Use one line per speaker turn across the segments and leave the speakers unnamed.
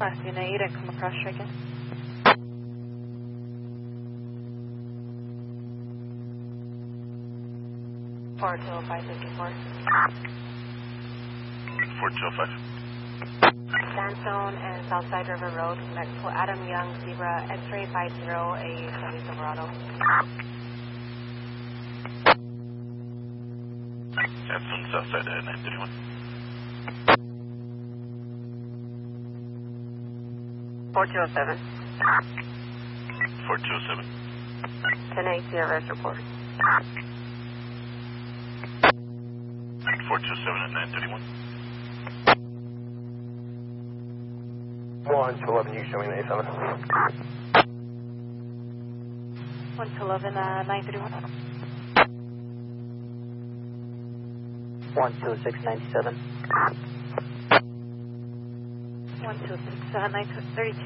Last unit, you didn't come across Stricken. Four two 554.
4205.
Sandstone and Southside River Road, Mexico Adam Young, Zebra, X-ray 50, a Chevy Silverado.
Sandstone, Southside, 931.
4207.
4207.
10-8 CRS report.
427 at 931.
1 to 11, you showing the A7.
1 to 11, 931.
1 to 697.
1 to 6, 932.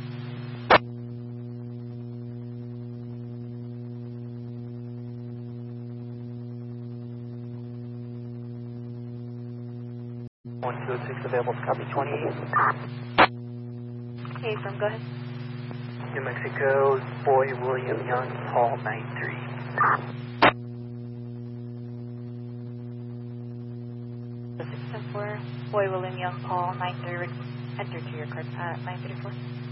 1206 available to copy 28.
Hey, from go ahead.
New Mexico, Boy William Young, Paul 93.
The 674, Boy William Young, Paul 93, enter to your card, 934.